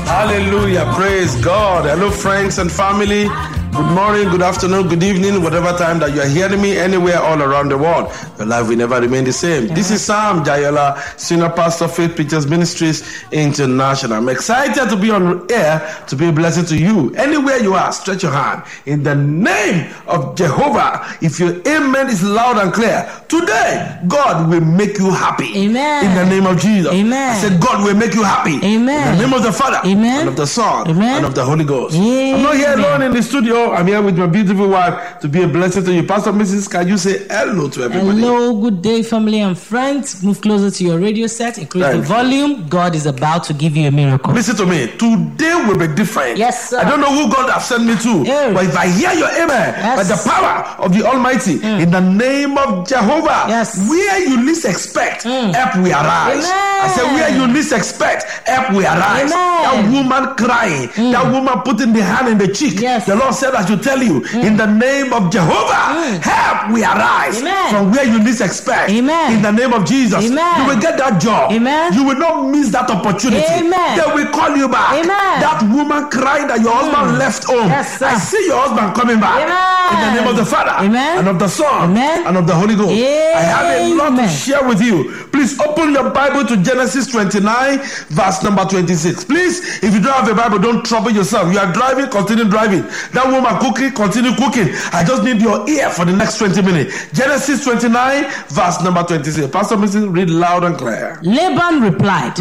Hallelujah. Praise God. Hello, friends and family. Good morning, good afternoon, good evening, whatever time that you are hearing me, anywhere all around the world. Your life will never remain the same. This is Sam Jayola, Senior Pastor, Faith Preachers Ministries International. I'm excited to be on air to be a blessing to you. Anywhere you are, stretch your hand. In the name of Jehovah, if your amen is loud and clear, today, God will make you happy. Amen. In the name of Jesus. Amen. I said, God will make you happy. Amen. In the name of the Father, Amen. and of the Son, Amen. and of the Holy Ghost. Amen. I'm not here alone in the studio. I'm here with my beautiful wife to be a blessing to you. Pastor Mrs., can you say hello to everybody? Hello, good day, family and friends. Move closer to your radio set, increase the volume. God is about to give you a miracle. Listen to me. Today will be different. Yes, sir. I don't know who God has sent me to, but if I hear your amen, by the power of the Almighty, in the name of Jehovah, where you least expect, help will arise. Amen. I said, where you least expect, help will arise. Amen. That woman crying, that woman putting the hand in the cheek, the Lord said, I should tell you, in the name of Jehovah, help will arise from where you least expect. Amen. In the name of Jesus, you will get that job. Amen. You will not miss that opportunity. Amen. They will call you back. Amen. That woman crying that your husband left home. Yes, sir. I see your husband coming back. Amen. In the name of the Father, Amen. and of the Son, Amen. and of the Holy Ghost. Amen. I have a lot to share with you. Please open your Bible to Genesis 29, verse number 26. Please, if you don't have a Bible, don't trouble yourself. You are driving, continue driving. That woman cooking, continue cooking. I just need your ear for the next 20 minutes. Genesis 29, verse number 26. Pastor Mrs., read loud and clear. Laban replied,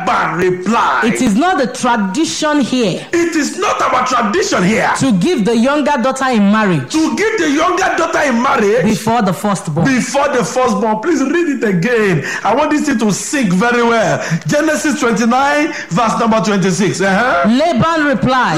It is not the tradition here. It is not our tradition here to give the younger daughter in marriage. To give the younger daughter in marriage before the firstborn. Before the firstborn. Please read it again. I want this thing to sink very well. Genesis 29, verse number 26. Laban replied,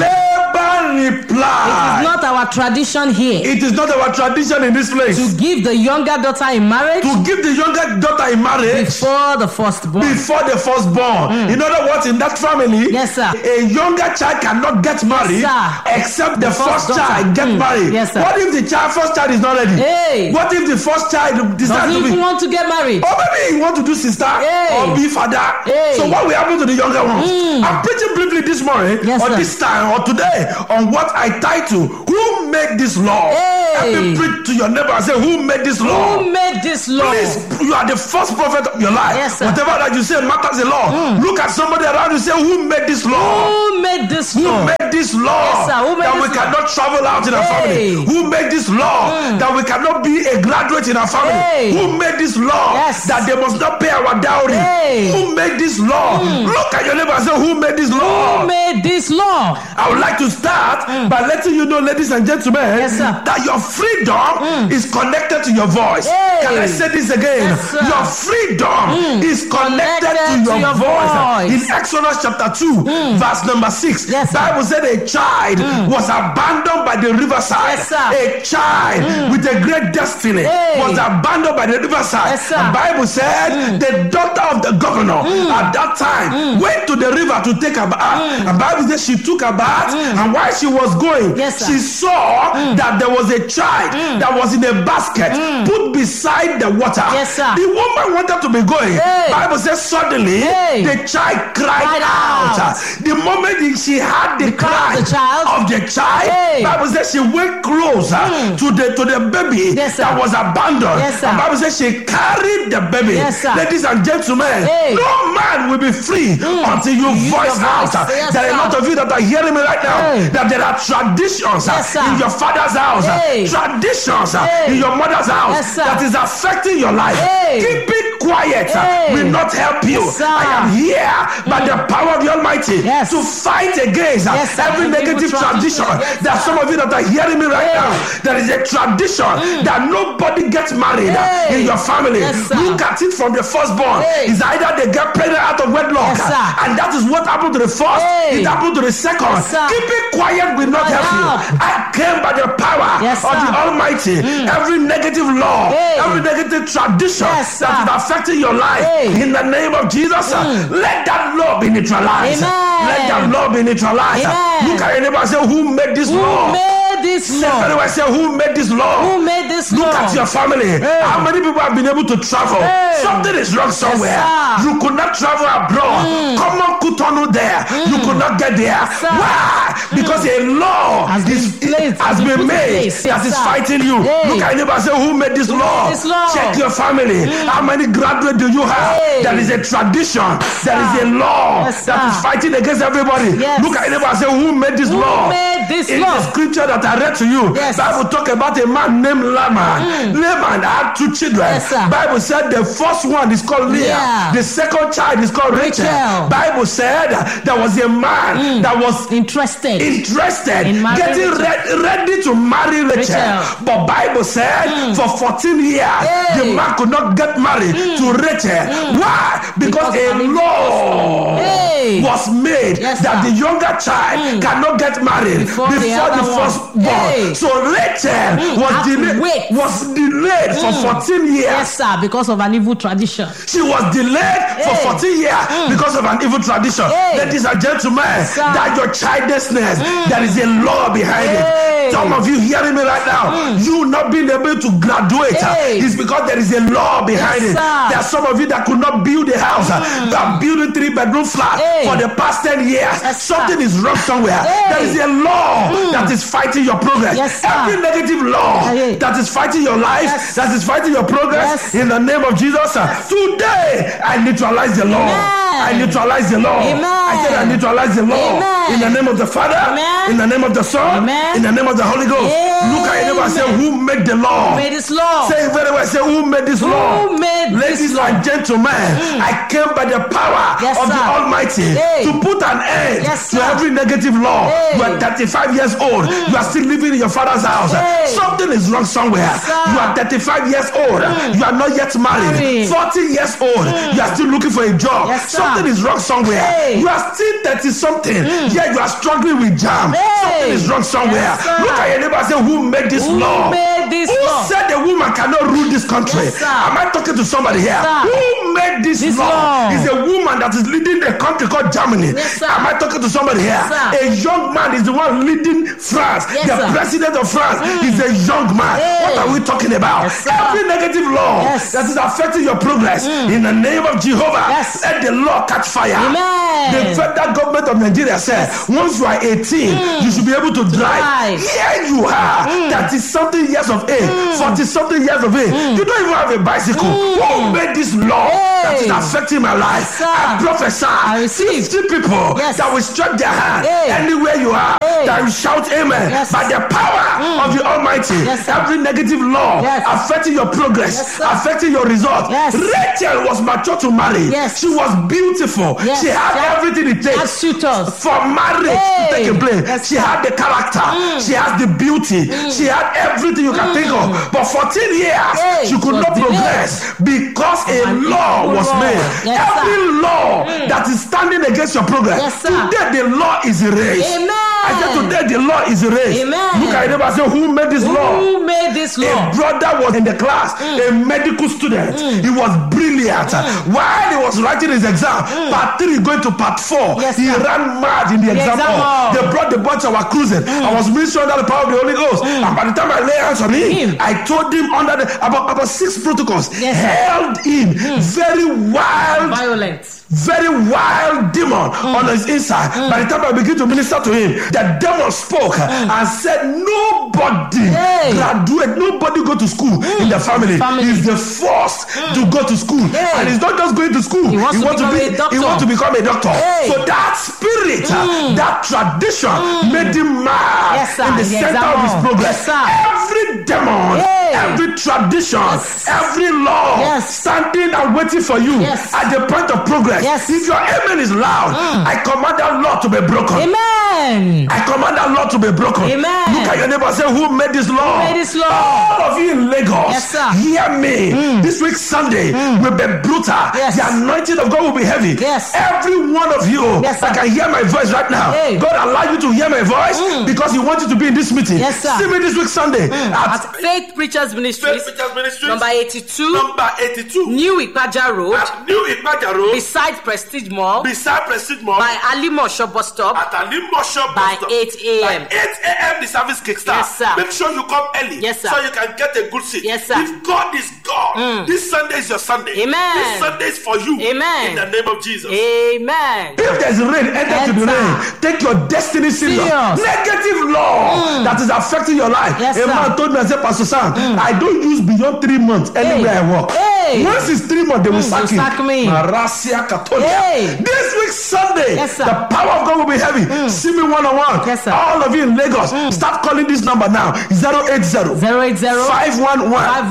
It is not our tradition here. It is not our tradition in this place. To give the younger daughter in marriage. To give the younger daughter in marriage. Before the firstborn. Before the firstborn. In other words, in that family, yes, sir, a younger child cannot get married, except the first child get married. Yes, sir. What if the first child is not ready? What if the first child decides to be... want to get married? Or maybe he want to do sister or be father. So what will happen to the younger ones? I'm preaching briefly this morning, or this time, or today, on what I title, Who Made This Law? Let me preach to your neighbor and say, who made this law? Who made this law? Please, you are the first prophet of your life. Yes, sir. Whatever that you say matters a lot. Look at somebody around you and say, who made this law? Who made this law? Who made this law? Yes, sir. Who made that this we cannot travel out in our family? Who made this law? That we cannot be a graduate in our family? Who made this law? That they must not pay our dowry? Who made this law? Look at your neighbor and say, who made this law? Who made this law? I would like to start by letting you know, ladies and gentlemen, that your freedom is connected to your voice. Can I say this again? Your freedom is connected to your voice. In Exodus chapter 2, verse number 6, Bible said a child was abandoned by the riverside. A child with a great destiny was abandoned by the riverside. The Bible said the daughter of the governor at that time went to the river to take a bath. And Bible said she took a bath, and while she was going, she saw that there was a child that was in a basket put beside the water. The woman wanted to be going. Bible says suddenly the child cried out. The moment she had the cry of the child, Bible says she went closer to the baby that was abandoned. And Bible says she carried the baby. Ladies and gentlemen, no man will be free until you voice out. There are a lot of you that are hearing me right now, that there are traditions in your father's house, traditions in your mother's house that is affecting your life. Keep it quiet will not help you. I am here by the power of the Almighty to fight against every negative tradition. There are some of you that are hearing me right now. There is a tradition that nobody gets married in your family. Look at it from the firstborn. It's either they get pregnant out of wedlock, and that is what happened to the first. It happened to the second. Keep it quiet will not help you. I came by the power of the Almighty. Every negative law, every negative tradition that is affecting your life, in the name of Jesus, let that law be neutralized. Let that law be neutralized. Look at your neighbor and say, who made this law? Who made this Say law? very well, say, who made this law? Who made this Look law? at your family. How many people have been able to travel? Something is wrong somewhere. sir. You could not travel abroad. Come on, Kutonu there. You could not get there. sir. Why? Because a law Has been made placed. that Yes, is sir. fighting you. Hey. Look at your neighbor and say, who made this law? this law? Check your family. How many graduates do you have? Hey. There is a tradition. There is a law Yes, that is sir. fighting against everybody. Yes. Look at your neighbor and say, who made this Who law? made this In law? the scripture that I read to you, Yes. Bible talk about a man named Laman. Laman had 2 children. Yes, sir. Bible said the first one is called Leah. Yeah. The second child is called Rachel. Bible said there was a man that was Interested. interested, In marrying getting Rachel. ready to marry Rachel. Rachel. But Bible said for 14 years Hey. the man could not get married to Rachel. Why? Because a of an law Hey. was made Yes, that sir. the younger child cannot get married Before before the the other one. firstborn. Hey. So Rachel was Have to delayed. wait. Was delayed for 14 years. Yes, sir, because of an evil tradition. She was delayed for Hey. 14 years because of an evil tradition. Hey. Ladies and gentlemen, Sir. that your childlessness, there is a law behind Hey. it. Some of you hearing me right now, you not being able to graduate Hey. is because there is a law behind Yes, it. sir. There are some of you that could not build a house. You are building 3-bedroom flat Hey. for the past 10 years. Yes, sir. Something is wrong somewhere. Hey. There is a law that is fighting your progress. Yes, sir. Every negative law Hey. that is fighting your life, Yes. that is fighting your progress, Yes. in the name of Jesus, today I neutralize the law. Amen. I neutralize the law. Amen. I said I neutralize the law. Amen. In the name of the Father, Amen. in the name of the Son, Amen. in the name of the Holy Ghost. Look at your neighbor and say, Amen. who made the law? Who made this law? Say it very well. Say, who made this law? Who made Ladies this law? and gentlemen, I came by the power Yes, of the sir. Almighty Hey. to put an end Yes, to sir. every negative law. Hey. You are 35 years old. You are still living in your father's house. Hey. Something is wrong somewhere. Sir. You are 35 years old. You are not yet married. Married. 40 years old. You are still looking for a job. Yes, sir. Something is wrong somewhere. Hey. You are still 30 something. Yeah, you are struggling with jam. Hey. Something is wrong somewhere. Yes, sir. Look at your neighbor and say, who made this Who law? made this Who law? said a woman cannot rule this country? Yes, sir. Am I talking to somebody here? Sir. Who made this law? law? Is a woman that is leading a country called Germany. Yes, sir. Am I talking to somebody here? Yes, sir. A young man is the one leading France. Yes, The sir. president of France is a young man. Hey. What are we talking about? Yes, sir. Every negative law Yes. that is affecting your progress, in the name of Jehovah, Yes. let the law catch fire. Amen. The federal government of Nigeria said once you are 18, you should be able to drive. Drive. Here you are, 30 something years of age, 40 something years of age. You don't even have a bicycle. Who made this law that is Hey. affecting my life? Sir. I prophesy I receive. 50 people Yes. that will stretch their hand Hey. anywhere you are, Hey. that will shout amen. Yes. By the power of the Almighty, Yes, sir. every negative law Yes. affecting your progress, Yes, sir. affecting your results. Yes. Rachel was mature to marry. Yes. She was beautiful. Yes. She had everything it takes As suitors. for marriage Hey. to take a place. Yes, She sir. had the character. She has the beauty. She had everything you can think of. But 14 years, Hey, she could was not delayed. progress because a an law evil was law. made. Yes, Every sir. law that is standing against your progress, Yes, sir. today the law is erased. Amen. I said today the law is erased. Amen. Look at it and say, who made this law? Who made this law? A brother was in the class, a medical student. He was brilliant. While he was writing his exam, part 3 going to part 4, Yes, he sir. ran mad in the exam exam hall. hall. They brought the bunch of our cruising. I was ministering under the power of the Holy Ghost. And by the time I lay hands on him, I told him under about 6 protocols, Yes, sir. held in very wild, Violence. very wild demon on his inside. By the time I begin to minister to him, the demon spoke and said, nobody Hey. graduate, nobody go to school in the family. He's the first to go to school. Hey. And he's not just going to school. He wants to become a doctor. He wants to become a doctor. Hey. So that spirit, that tradition made him mad Yes, sir. in the The center exam of his hall. progress. Yes, sir. Every demon, Hey. every tradition, Yes. every law Yes. standing and waiting for you Yes. at the point of progress. Yes. If your amen is loud, I command that law to be broken. Amen. I command that law to be broken. Amen. Look at your neighbor and say, who made this law? Who made this law? All of you in Lagos, Yes, sir. hear me. This week Sunday will be brutal. Yes. The anointing of God will be heavy. Yes. Every one of you Yes, sir. that can hear my voice right now, Hey. God allow you to hear my voice because He wants you to be in this meeting. Yes, sir. See me this week Sunday At Faith Preachers Ministries, number 82, Number 82. New Ipaja Road, New Ipaja Road. beside Prestige Mall, Beside Prestige Mall. by Alimosho bus stop, At Alimosho Moshop by bus stop. 8 a.m. By 8 a.m. the service kickstart. Yes, sir. Make sure you come early. Yes, sir. So you can get a good seat. Yes, sir. If God is God, this Sunday is your Sunday. Amen. This Sunday is for you. Amen. In the name of Jesus. Amen. If there's rain, enter to the rain. Take your destiny serious. Negative law that is affecting your life. Yes, a man told me, I said, Pastor Sam, I don't use beyond 3 months anywhere I work. Once it's 3 months, they will sack me. This week Sunday, yes, the power of God will be heavy. See me one-on-one. Yes, sir. All of you in Lagos, start calling this number now. 080 511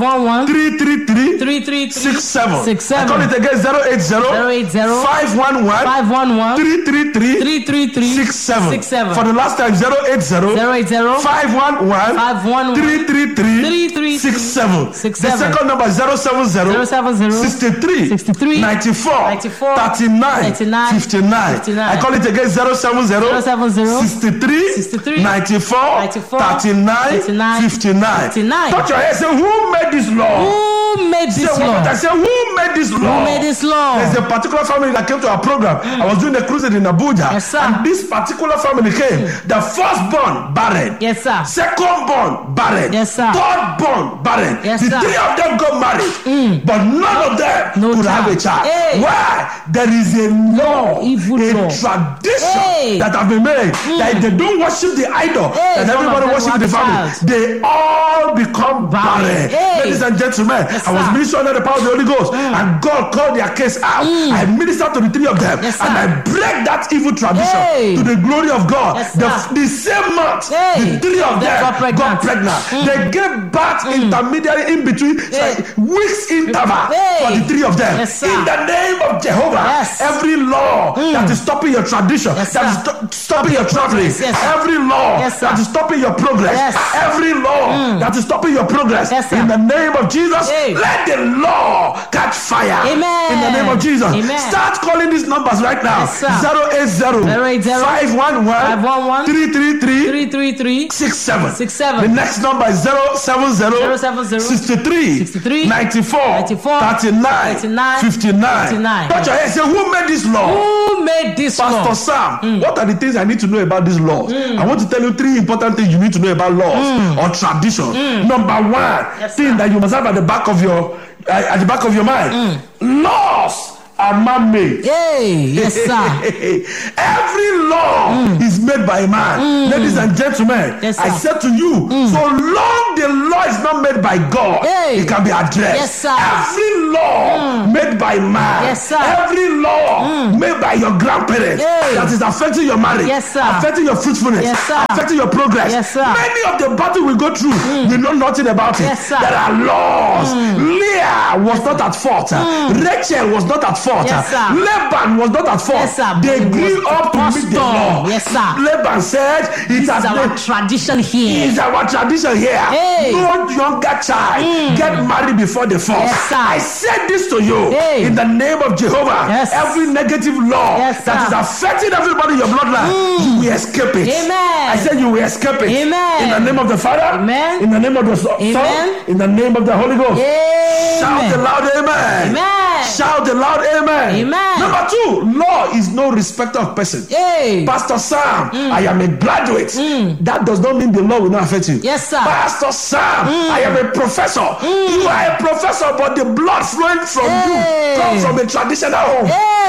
333 67. I call it again. 080 511 333 67. For the last time, 080 511 333 67. The second number is 070 63 94 39 59. I call it again. 070 63 94 39 59. Touch your head. Say, who made this law? Who made this law? I say, who made this law? Who made this law? There's a particular family that came to our program. I was doing a crusade in Abuja. Yes, sir. And this particular family came. The firstborn barren. Yes, sir. Secondborn barren. Yes, sir. Thirdborn barren. Yes, the sir. 3 of them got married. But none of them could have a child. Hey. Why? There is a law, evil a law. tradition that have been made that if they don't worship the idol, that everybody worship the family, they all become barren. Ladies and gentlemen, I was ministering under the power of the Holy Ghost, and God called their case out. I ministered to the 3 of them, and I break that evil tradition to the glory of God. The same month, the 3 of them got pregnant. They gave birth intermediary in between, weeks interval for the 3 of them. In the name of Jehovah, every law that is stopping your tradition, that is stopping your traveling, every law that is stopping your progress, every law that is stopping your progress, in the name of Jesus, let the law catch fire. Amen. In the name of Jesus. Amen. Start calling these numbers right now. 080 511 333 67. The next number is 070 63 94 39 59. Touch your head. Say, who made this law? Who made this law? Pastor Sam, what are the things I need to know about these laws? I want to tell you 3 important things you need to know about laws or tradition. Number 1 thing that you must have at the back of your mind: laws are man-made. Yes, sir. Every law is made by a man. Ladies and gentlemen, I said to you, so long the law is not made by God, it can be addressed. Yes, sir. Every law made by man, yes, sir. Every law made by your grandparents that is affecting your marriage, affecting your fruitfulness, affecting your progress. Many of the battle we go through, we know nothing about it. There are laws. Leah was not at fault. Rachel was not at fault. Laban was not at fault. They grew up to meet the law. Laban said, "It's our tradition here. It's our tradition here. No younger child get married before the first." I said this to you in the name of Jehovah. Every negative law that is affecting everybody in your bloodline, you will escape it. Amen. I said you will escape it. Amen. In the name of the Father. Amen. In the name of the Son. In the name of the Holy Ghost. Amen. Shout the loud amen. Amen. Shout the loud amen. Amen. Number 2, law is no respecter of person. Pastor Sam, I am a graduate. That does not mean the law will not affect you. Yes, sir. Pastor Sam, I am a professor. You are a professor, but the blood flowing from you comes from a traditional home.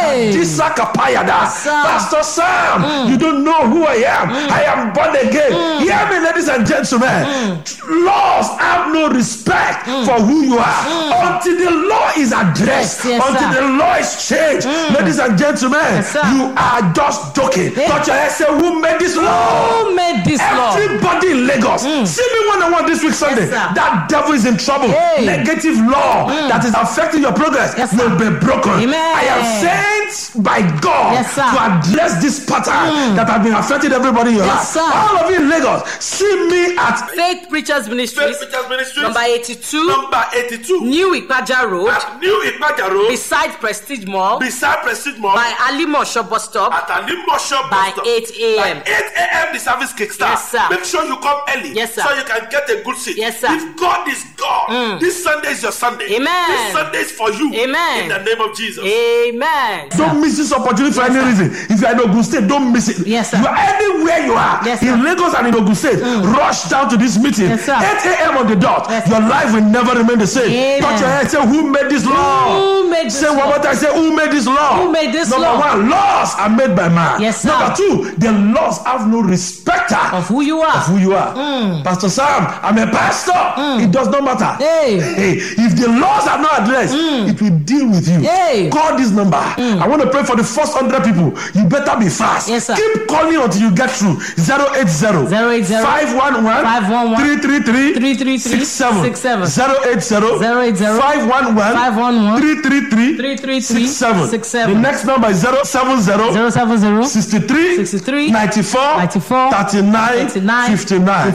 Pastor Sam, you don't know who I am. I am born again. Hear me, ladies and gentlemen. Laws have no respect for who you are until the law is addressed, until the law is changed. Ladies and gentlemen, you are just joking. Touch your head, say, who made this law? Who made this law? Everybody in Lagos, see me one-on-one this week Sunday. That devil is in trouble. Negative law that is affecting your progress will be broken. I am sent by God to address this pattern that has been affecting everybody in your life. All of you in Lagos, see me at Faith Preachers Ministries, number 82, New Ipaja Road, beside Prestige Mall, by Alimosho bus stop, by 8 a.m. 8 a.m. the service kickstart. Make sure you come early, so you can get a good seat. If God is God, this Sunday is your Sunday. Amen. This Sunday is for you. Amen. In the name of Jesus. Amen. Don't miss this opportunity for any reason. If you are in Ogun State, don't miss it. Yes, sir. You are anywhere you are, in Lagos and in Ogun State, rush down to this meeting. 8 a.m. on the dot. Your life will never remain the same. Amen. Touch your head. Say, who made this law? Who made this Say one more time. Say, who made this law? Who made this Number law? one, laws are made by man. Yes, sir. Number two, the laws have no respecter Of who you are. of who you are. Pastor Sam, I'm a pastor. It does not matter. Hey. If the laws are not addressed, it will deal with you. Hey. Call this number. I want to pray for the first 100 people. You better be fast. Yes, sir. Keep calling until you get through. 080 511 333 67 080 511 333 67. The next number is 070 63 94 39 59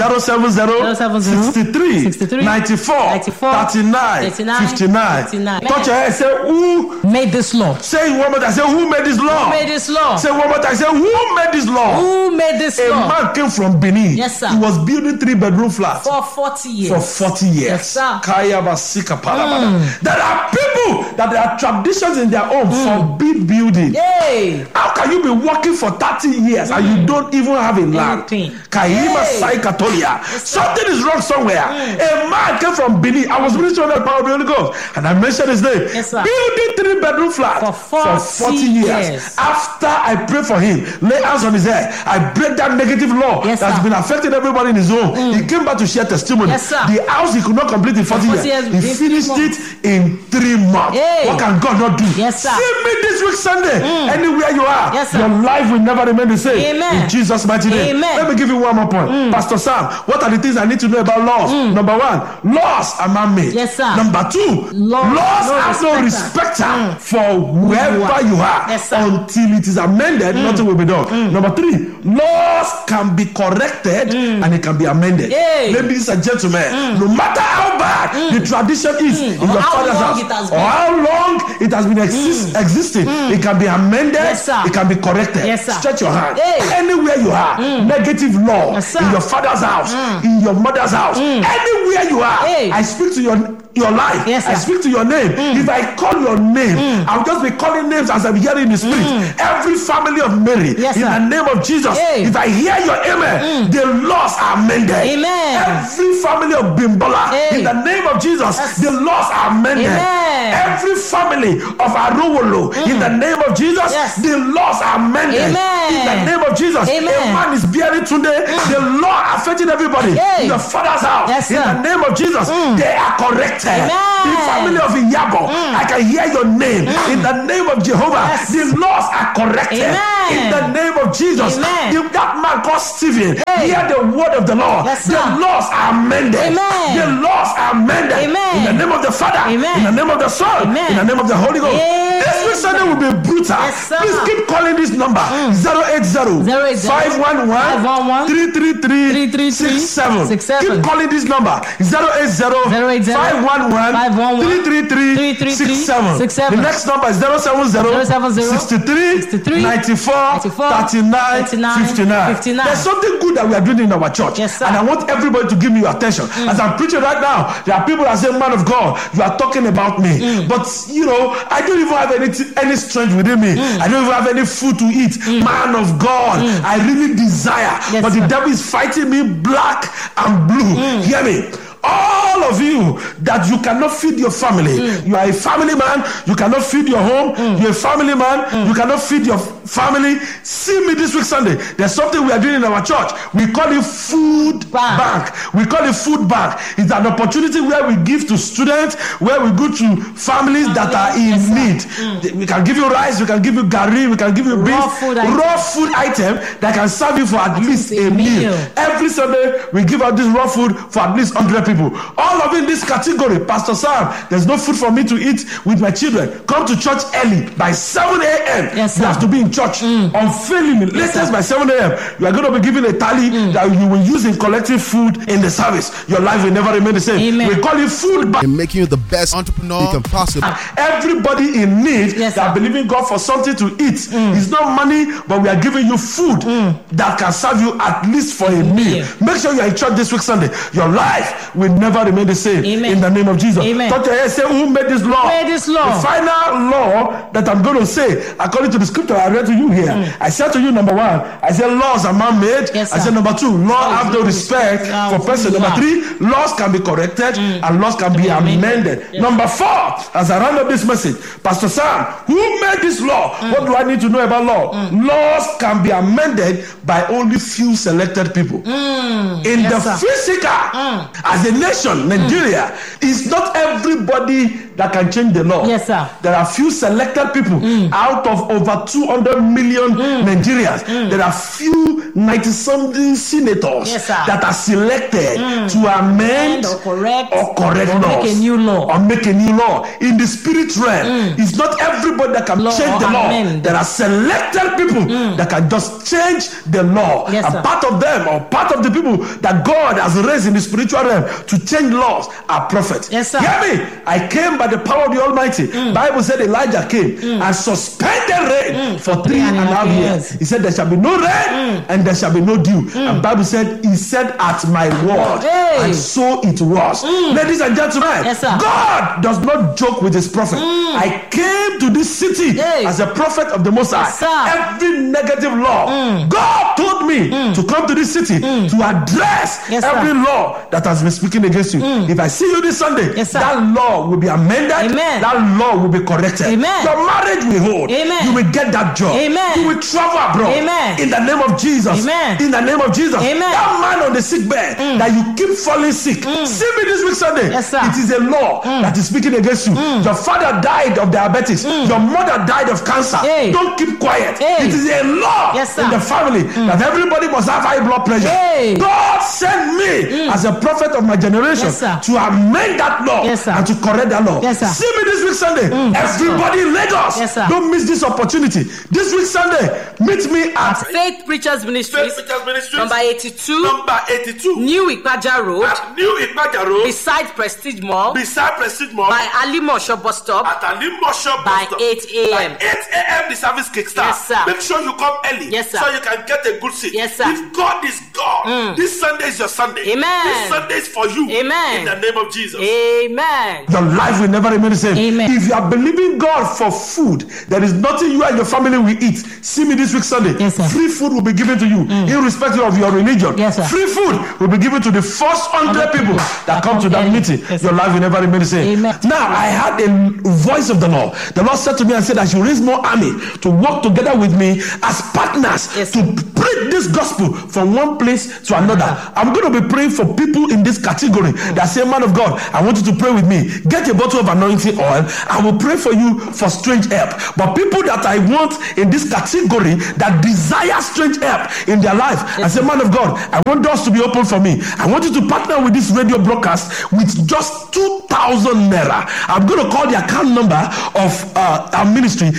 070 63 94 39 59. Touch your head. Say, who made this law? Say one more time. Say, who made this law? Who made this law? Say one more time. Say, who made this law? Who made this A law? man came from Benin. Yes, sir. He was building 3-bedroom flats For 40 years. for 40 years. Yes, sir. Kaya Basika Palabada. There are people that there are traditions in their home forbid building. Hey. How can you be working for 30 years and you don't even have a land? Kaima Sai Katolia. Something is wrong somewhere. A man came from Benin. I was ministering on the power of the Holy Ghost, and I mentioned his name. Yes, sir. Building 3-bedroom flat For 40 years. After I pray for him, lay hands on his head, I break that negative law Yes, that's sir. been affecting everybody in his home. He came back to share testimony. Yes, sir. The house he could not complete in 40 years. He finished it in 3 months. Hey. What can God not do? Yes, sir. See me this week Sunday. Anywhere you are, Yes, sir. your life will never remain the same. Amen. In Jesus' mighty name. Amen. Let me give you one more point. Pastor Sam, what are the things I need to know about laws? Number one, laws are man-made. Yes, sir. Number two, laws have no respecter for whoever you are. Yes, sir. Until it is amended, nothing will be done. Number three, laws can be corrected and it can be amended. Hey. Ladies and gentlemen, no matter how bad the tradition is in your how father's long house, it has or how long it has been existing, it can be amended, Yes, sir. it can be corrected. Yes, sir. Stretch your hand. Hey. Anywhere you are, negative law Yes, sir. in your father's house, in your mother's house, anywhere you are, Hey. I speak to your life. Yes, I sir. speak to your name. If I call your name, I'll just be calling names as I'm hearing in the spirit. Every family of Mary, Yes, in sir. the name of Jesus, Hey. if I hear your amen, the laws are amended. Amen. Every family of Bimbola, Hey. in the name of Jesus, Yes. the laws are amended. Amen. Every family of Arowolo, in the name of Jesus, Yes. the laws are amended. Amen. In the name of Jesus, Amen. a man is bearing today, the law affecting everybody Hey. in your father's house. Yes, in sir. the name of Jesus, they are corrected. Amen. The family of Iyabo, I can hear your name. In the name of Jehovah, Yes. the laws are corrected. Amen. In the name of Jesus, Amen. that man called Stephen, Hey. hear the word of the Lord. Yes, the sir. laws are amended. Amen. The laws are amended. Amen. In the name of the Father, Amen. in the name of the Son, Amen. in the name of the Holy Ghost. Yes. This week Sunday will be brutal. Yes, sir. Please keep calling this number 080 511 333 67. Keep calling this number 080 511 333 67. The next number is 070 63 94 39 59. There's something good that we are doing in our church. Yes, sir. And I want everybody to give me your attention. As I'm preaching right now, there are people that say, man of God, you are talking about me. But, I don't even have any strength within me. I don't even have any food to eat. Man of God, I really desire. Yes, but sir. the devil is fighting me black and blue. Hear me. All of you that you cannot feed your family, you are a family man, you cannot feed your home, you're a family man, you cannot feed your family. See me this week Sunday. There's something we are doing in our church. We call it food bank. We call it food bank. It's an opportunity where we give to students, where we go to families that are in need. We can give you rice, we can give you gari, we can give you beans, raw food item that can serve you for at least a meal. Every Sunday we give out this raw food for at least 100 people. All of in this category. Pastor Sam, there's no food for me to eat with my children. Come to church early by 7 a.m. Yes, you have to be in church church unfailingly. Latest by 7 a.m. You are going to be given a tally that you will use in collecting food in the service. Your life will never remain the same. Amen. We call it food bank. In making you the best entrepreneur you can possibly. Everybody in need that are believing God for something to eat. It's not money, but we are giving you food that can serve you at least for a meal. Make sure you are in church this week Sunday. Your life will never remain the same. Amen. In the name of Jesus. Touch your head, say, who made this law? Who made this law? The final law that I'm going to say, according to the scripture I read to you here, I said to you, number 1, I said laws are man-made. I said number 2, law have no respect for person. Number 3, laws can be corrected and laws can be amended. Number 4, as I round up this message, Pastor Sam, who made this law? What do I need to know about law? Laws can be amended by only few selected people. In the physical, as a nation, Nigeria, it's not everybody that can change the law. Yes, sir. There are few selected people out of over 200 million Nigerians. There are few 90-something senators that are selected to amend or correct laws. Make a new law. Or make a new law. In the spirit realm, it's not everybody that can change the law. There are selected people that can just change the law. Yes, and part of them, or part of the people that God has raised in the spiritual realm to change laws, are prophets. Yes, sir. Hear me? I came by the power of the Almighty. Bible said Elijah came and suspended rain for 3.5 years. He said there shall be no rain and there shall be no dew. And Bible said, he said at my word. And so it was. Ladies and gentlemen, God does not joke with his prophet. I came to this city as a prophet of the Most High. Every negative law, God told me to come to this city to address every law that has been speaking against you. If I see you this Sunday, that law will be amended. That law will be corrected. Your marriage will hold. You will get that job. You will travel abroad. In the name of Jesus. In the name of Jesus. That man on the sick bed that you keep falling sick. See me this week Sunday. It is a law that is speaking against you. Your father died of diabetes. Your mother died of cancer. Don't keep quiet. It is a law in the family that everybody must have high blood pressure. God sent me as a prophet of my generation to amend that law and to correct that law. See me this week Sunday. Everybody in Lagos, don't miss this opportunity. This week Sunday, meet me at Faith Preachers Ministries, number 82, New Ipaja Road, beside Prestige Mall, by Alimosho bus stop, by 8 a.m. the service kickstart. Make sure you come early so you can get a good seat. If God is God, this Sunday is your Sunday. This Sunday is for you. In the name of Jesus. Amen. Your life will never remain the same. If you are believing God for food, there is nothing you and your family will eat. See me this week Sunday. Free food will be given to you, irrespective of your religion. Free food will be given to the first 100 people that come to that meeting. Your life will never remain the same. Now, I had a voice of the Lord. The Lord said to me and said, I should raise more army to work together with me as partners to preach this gospel from one place to another. I'm going to be praying for people in this category that say, man of God, I want you to pray with me. Get a bottle of anointing oil. I will pray for you for strange help. But people that I want in this category that desire strange help in their life, I say, man of God, I want doors to be open for me. I want you to partner with this radio broadcast with just 2,000 naira. I'm going to call the account number of our ministry.